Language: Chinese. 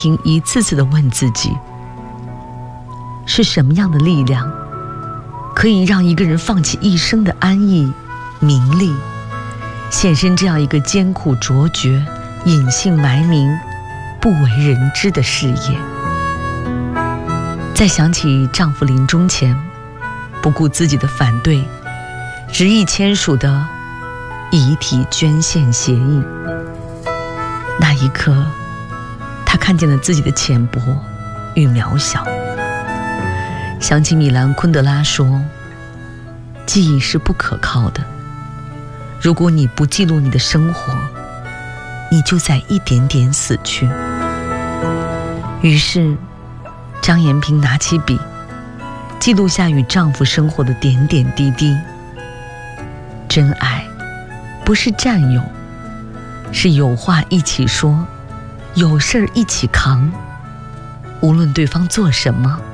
一次次地问自己，是什么样的力量可以让一个人放弃一生的安逸名利，献身这样一个艰苦卓绝、隐姓埋名、不为人知的事业。再想起丈夫临终前不顾自己的反对，执意签署的遗体捐献协议，那一刻她看见了自己的浅薄与渺小。想起米兰昆德拉说，记忆是不可靠的，如果你不记录你的生活，你就在一点点死去。于是张延平拿起笔，记录下与丈夫生活的点点滴滴。真爱不是占有，是有话一起说，有事儿一起扛，无论对方做什么，